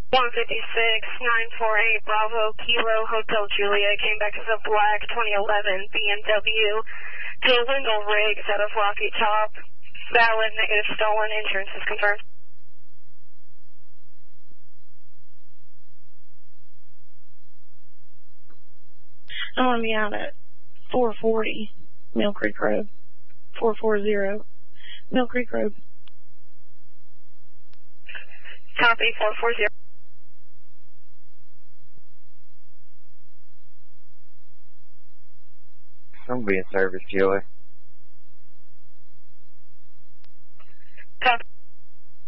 156-948 Bravo Kilo Hotel Julia came back as a black 2011 BMW dual-window rigs out of Rocky Top. Valid, negative, stolen. Insurance is confirmed. I want to be out at 440 Mill Creek Road. 440 Mill Creek Road. Copy, 440. I'm being service, Julie.